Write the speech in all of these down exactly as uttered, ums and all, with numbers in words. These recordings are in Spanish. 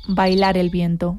Bailar el viento.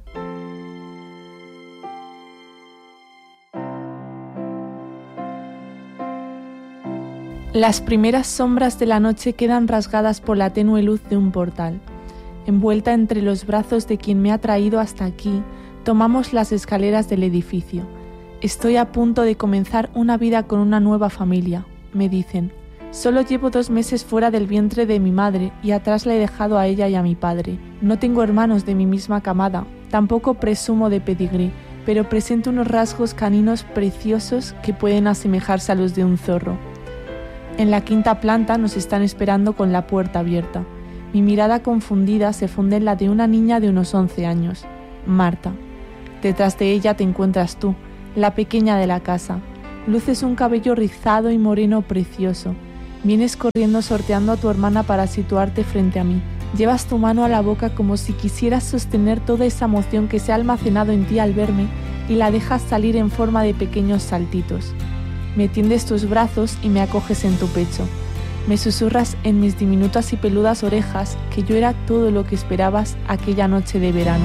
Las primeras sombras de la noche quedan rasgadas por la tenue luz de un portal. Envuelta entre los brazos de quien me ha traído hasta aquí, tomamos las escaleras del edificio. Estoy a punto de comenzar una vida con una nueva familia, me dicen. Solo llevo dos meses fuera del vientre de mi madre y atrás la he dejado a ella y a mi padre. No tengo hermanos de mi misma camada, tampoco presumo de pedigrí, pero presento unos rasgos caninos preciosos que pueden asemejarse a los de un zorro. En la quinta planta nos están esperando con la puerta abierta. Mi mirada confundida se funde en la de una niña de unos once años, Marta. Detrás de ella te encuentras tú, la pequeña de la casa. Luces un cabello rizado y moreno precioso. Vienes corriendo sorteando a tu hermana para situarte frente a mí. Llevas tu mano a la boca como si quisieras sostener toda esa emoción que se ha almacenado en ti al verme y la dejas salir en forma de pequeños saltitos. Me tiendes tus brazos y me acoges en tu pecho. Me susurras en mis diminutas y peludas orejas que yo era todo lo que esperabas aquella noche de verano.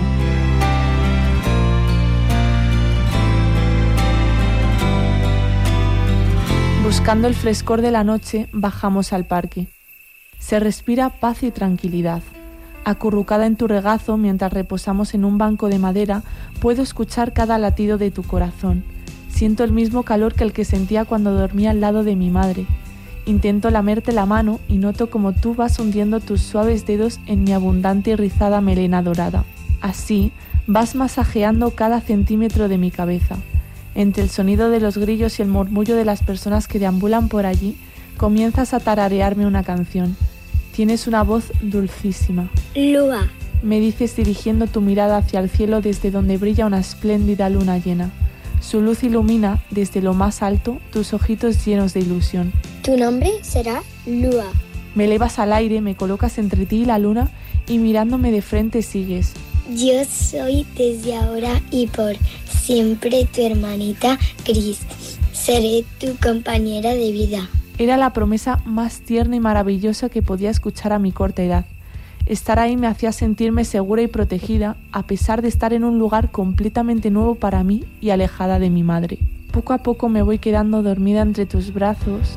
Buscando el frescor de la noche, bajamos al parque. Se respira paz y tranquilidad. Acurrucada en tu regazo mientras reposamos en un banco de madera, puedo escuchar cada latido de tu corazón. Siento el mismo calor que el que sentía cuando dormía al lado de mi madre. Intento lamerte la mano y noto como tú vas hundiendo tus suaves dedos en mi abundante y rizada melena dorada. Así, vas masajeando cada centímetro de mi cabeza. Entre el sonido de los grillos y el murmullo de las personas que deambulan por allí, comienzas a tararearme una canción. Tienes una voz dulcísima. Lua, me dices dirigiendo tu mirada hacia el cielo desde donde brilla una espléndida luna llena. Su luz ilumina, desde lo más alto, tus ojitos llenos de ilusión. Tu nombre será Lua. Me elevas al aire, me colocas entre ti y la luna y mirándome de frente sigues. Yo soy desde ahora y por siempre tu hermanita Cris. Seré tu compañera de vida. Era la promesa más tierna y maravillosa que podía escuchar a mi corta edad. Estar ahí me hacía sentirme segura y protegida, a pesar de estar en un lugar completamente nuevo para mí y alejada de mi madre. Poco a poco me voy quedando dormida entre tus brazos.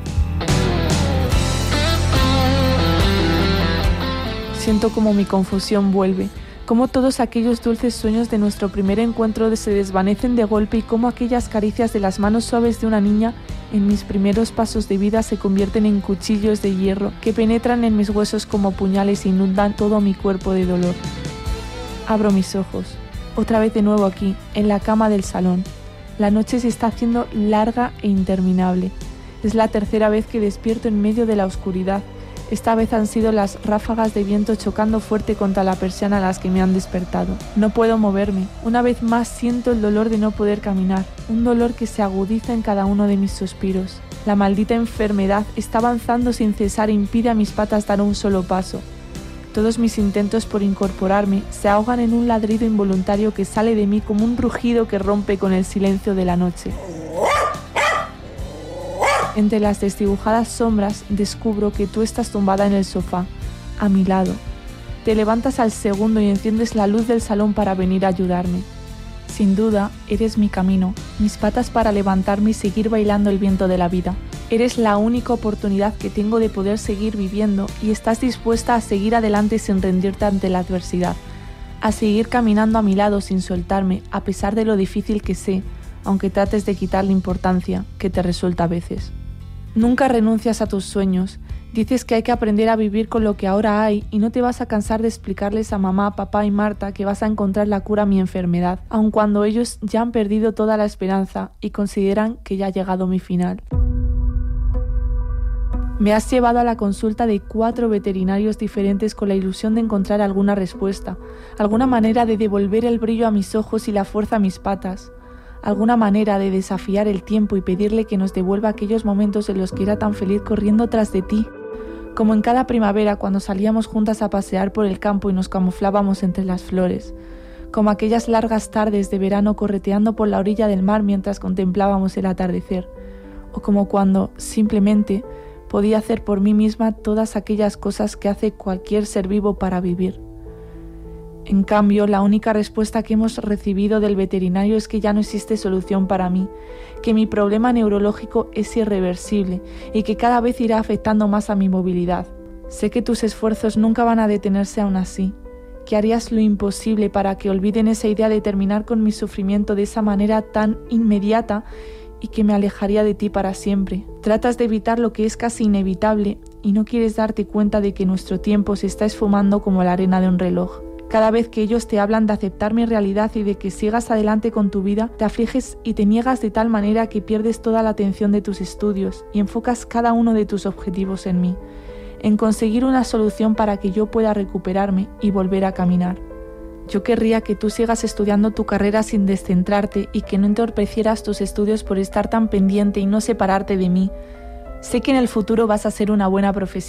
Siento como mi confusión vuelve, cómo todos aquellos dulces sueños de nuestro primer encuentro se desvanecen de golpe y cómo aquellas caricias de las manos suaves de una niña en mis primeros pasos de vida se convierten en cuchillos de hierro que penetran en mis huesos como puñales e inundan todo mi cuerpo de dolor. Abro mis ojos, otra vez de nuevo aquí, en la cama del salón. La noche se está haciendo larga e interminable. Es la tercera vez que despierto en medio de la oscuridad. Esta vez han sido las ráfagas de viento chocando fuerte contra la persiana las que me han despertado. No puedo moverme. Una vez más siento el dolor de no poder caminar, un dolor que se agudiza en cada uno de mis suspiros. La maldita enfermedad está avanzando sin cesar e impide a mis patas dar un solo paso. Todos mis intentos por incorporarme se ahogan en un ladrido involuntario que sale de mí como un rugido que rompe con el silencio de la noche. Entre las desdibujadas sombras descubro que tú estás tumbada en el sofá, a mi lado. Te levantas al segundo y enciendes la luz del salón para venir a ayudarme. Sin duda, eres mi camino, mis patas para levantarme y seguir bailando el viento de la vida. Eres la única oportunidad que tengo de poder seguir viviendo y estás dispuesta a seguir adelante sin rendirte ante la adversidad, a seguir caminando a mi lado sin soltarme, a pesar de lo difícil que sé, aunque trates de quitarle importancia, que te resulta a veces. Nunca renuncias a tus sueños. Dices que hay que aprender a vivir con lo que ahora hay y no te vas a cansar de explicarles a mamá, papá y Marta que vas a encontrar la cura a mi enfermedad, aun cuando ellos ya han perdido toda la esperanza y consideran que ya ha llegado mi final. Me has llevado a la consulta de cuatro veterinarios diferentes con la ilusión de encontrar alguna respuesta, alguna manera de devolver el brillo a mis ojos y la fuerza a mis patas. Alguna manera de desafiar el tiempo y pedirle que nos devuelva aquellos momentos en los que era tan feliz corriendo tras de ti, como en cada primavera cuando salíamos juntas a pasear por el campo y nos camuflábamos entre las flores, como aquellas largas tardes de verano correteando por la orilla del mar mientras contemplábamos el atardecer, o como cuando, simplemente, podía hacer por mí misma todas aquellas cosas que hace cualquier ser vivo para vivir. En cambio, la única respuesta que hemos recibido del veterinario es que ya no existe solución para mí, que mi problema neurológico es irreversible y que cada vez irá afectando más a mi movilidad. Sé que tus esfuerzos nunca van a detenerse aún así, que harías lo imposible para que olviden esa idea de terminar con mi sufrimiento de esa manera tan inmediata y que me alejaría de ti para siempre. Tratas de evitar lo que es casi inevitable y no quieres darte cuenta de que nuestro tiempo se está esfumando como la arena de un reloj. Cada vez que ellos te hablan de aceptar mi realidad y de que sigas adelante con tu vida, te afliges y te niegas de tal manera que pierdes toda la atención de tus estudios y enfocas cada uno de tus objetivos en mí, en conseguir una solución para que yo pueda recuperarme y volver a caminar. Yo querría que tú sigas estudiando tu carrera sin descentrarte y que no entorpecieras tus estudios por estar tan pendiente y no separarte de mí. Sé que en el futuro vas a ser una buena profesional.